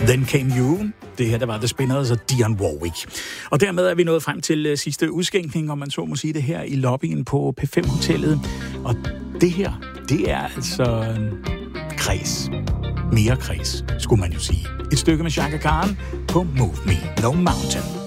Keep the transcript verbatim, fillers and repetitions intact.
Then Came You. Det her, der var The Spinners og Dionne Warwick. Og dermed er vi nået frem til uh, sidste udskænkning, om man så må sige det her, i lobbyen på P fem Hotellet. Og det her, det er altså kreds. Mere kreds, skulle man jo sige. Et stykke med Chaka Khan på Move Me No Mountain.